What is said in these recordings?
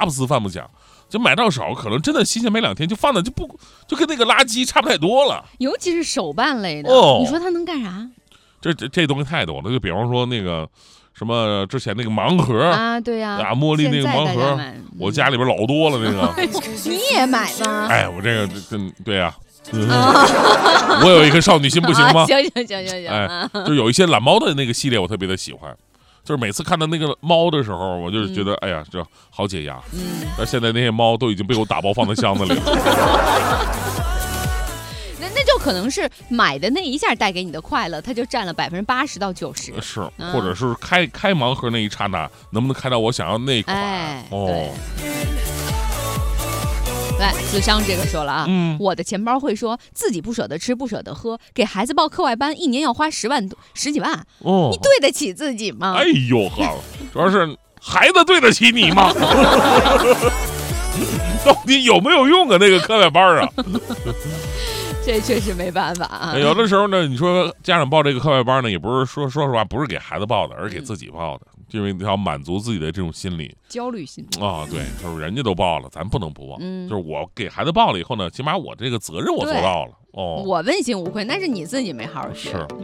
不思饭不讲，就买到手，可能真的新鲜没2天就放的就跟那个垃圾差不太多了。 尤其是手办类的，你说它能干啥？ 这东西太多了，就比方说那个什么之前那个盲盒啊，对呀， 茉莉那个盲盒，我家里边老多了那个。 你也买吗？ 哎，我这个对呀。我有一颗少女心不行吗？ 行， 哎，就有一些懒猫的那个系列我特别的喜欢，就是每次看到那个猫的时候，我就是觉得哎呀这好解压。但现在那些猫都已经被我打包放在箱子里了。 那就可能是买的那一下带给你的快乐，它就占了80%到90%。 是，或者是开盲盒那一刹那，能不能开到我想要那款？ 对。来，子商这个说了啊，我的钱包会说自己不舍得吃不舍得喝，给孩子报课外班1年要花10几万，你对得起自己吗？ 哎呦呵，主要是孩子对得起你吗？到底有没有用啊？那个课外班啊？ 这确实没办法啊。 有的时候呢，你说家长报这个课外班呢，也不是说实话，不是给孩子报的，而是给自己报的，因为要满足自己的这种心理焦虑心理啊。对，就是人家都报了，咱不能不报。就是我给孩子报了以后呢，起码我这个责任我做到了。 我问心无愧，那是你自己没好好学。 是，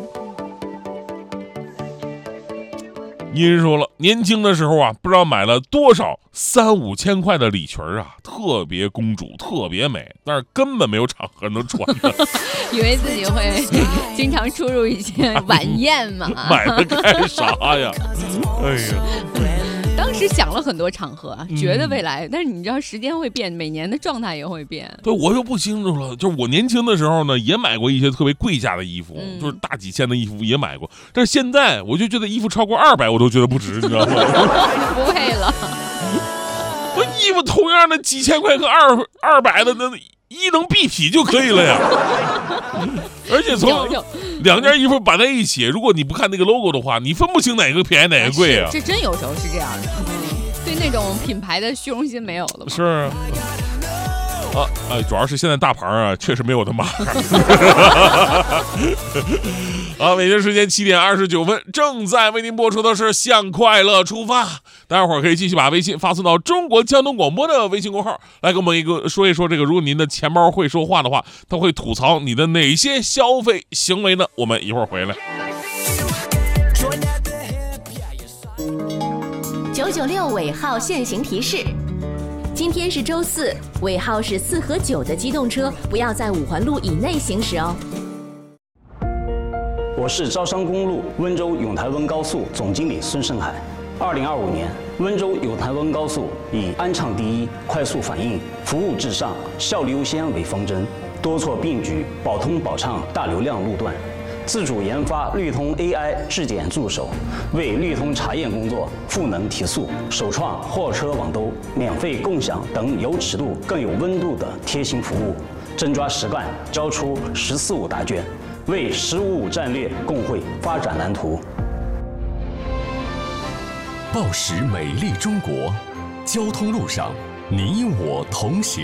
您说了，年轻的时候啊，不知道买了多少3、5千块的礼裙啊，特别公主，特别美，但是根本没有场合能穿的。 以为自己会经常出入一些晚宴嘛？ 买了干啥呀？哎呀， 当时想了很多场合，觉得未来，但是你知道时间会变，每年的状态也会变。 对，我又不清楚了。就是我年轻的时候呢，也买过一些特别贵价的衣服，就是大几千的衣服也买过。但是现在我就觉得衣服超过200，我都觉得不值，你知道吗？ 不配了。 我衣服同样的几千块和200的那一能蔽体就可以了呀。而且从2件衣服摆在一起，如果你不看那个 logo 的话，你分不清哪个便宜哪个贵啊。 这真有时候是这样的，对那种品牌的虚荣心没有了吗？ 是主要是现在大牌啊，确实没有他妈。好，北京时间7点29分，正在为您播出的是向快乐出发。待会儿可以继续把微信发送到中国交通广播的微信公号，来跟我们说一说这个，如果您的钱包会说话的话，他会吐槽你的哪些消费行为呢？我们一会儿回来。 996尾号限行提示。今天是周4，尾号是4和9的机动车不要在5环路以内行驶哦。 我是招商公路温州永台温高速总经理孙胜海。2025年，温州永台温高速以安畅第一、快速反应、服务至上、效率优先为方针，多措并举，保通保畅大流量路段。自主研发绿通 AI 质检助手，为绿通查验工作赋能提速，首创货车网兜、免费共享等有尺度更有温度的贴心服务，真抓实干，交出“14-5”答卷，为“15-5”战略共绘发展蓝图。 报时美丽中国，交通路上你我同行。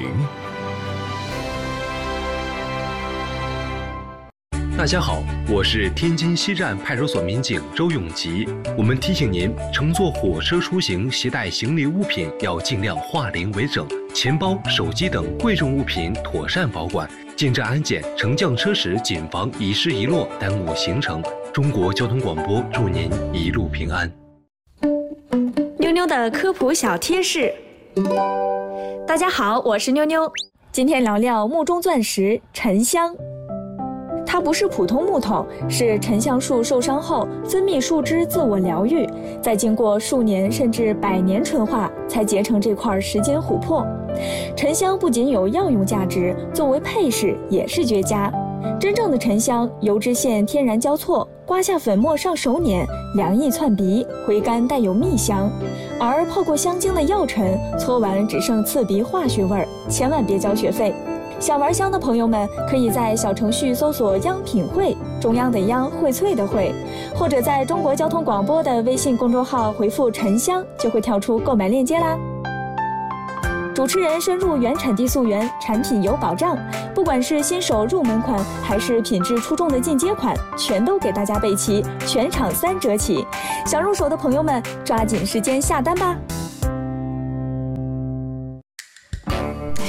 大家好，我是天津西站派出所民警周永吉。我们提醒您，乘坐火车出行携带行李物品要尽量化零为整，钱包、手机等贵重物品妥善保管。进站安检、乘降车时谨防遗失遗落，耽误行程。中国交通广播祝您一路平安。 妞妞的科普小贴士。大家好，我是妞妞，今天聊聊木中钻石沉香。它不是普通木头，是沉香树受伤后分泌树脂自我疗愈，再经过数年甚至100年纯化，才结成这块时间琥珀。沉香不仅有药用价值，作为配饰也是绝佳。真正的沉香，油脂线天然交错，刮下粉末上手捻，凉意窜鼻，回甘带有蜜香。而泡过香精的药尘，搓完只剩刺鼻化学味儿，千万别交学费。想玩香的朋友们，可以在小程序搜索央品汇，中央的央，荟萃的荟，或者在中国交通广播的微信公众号回复沉香，就会跳出购买链接啦。主持人深入原产地溯源，产品有保障，不管是新手入门款，还是品质出众的进阶款，全都给大家备齐，全场3折起。想入手的朋友们，抓紧时间下单吧。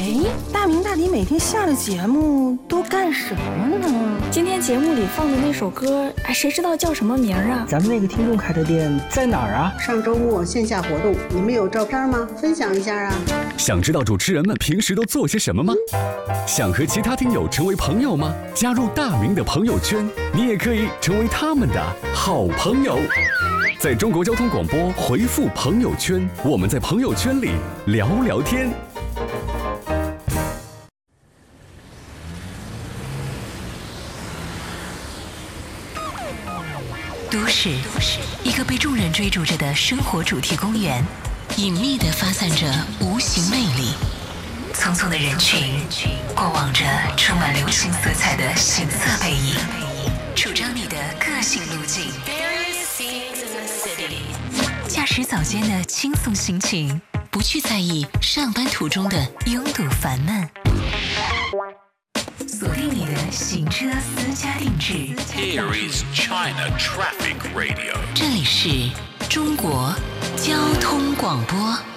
大明大迪每天下了节目都干什么呢？ 今天节目里放的那首歌，谁知道叫什么名啊？ 咱们那个听众开的店在哪儿啊？ 上周末线下活动，你们有照片吗？分享一下啊！ 想知道主持人们平时都做些什么吗？想和其他听友成为朋友吗？加入大明的朋友圈，你也可以成为他们的好朋友。在中国交通广播回复朋友圈，我们在朋友圈里聊聊天。 都市，一个被众人追逐着的生活主题公园，隐秘地发散着无形魅力。匆匆的人群，过往着充满流行色彩的行色背影，主张你的个性路径。驾驶早间的轻松心情，不去在意上班途中的拥堵烦闷。锁定你的行车私家定制。 Here is China Traffic Radio。 这里是中国交通广播。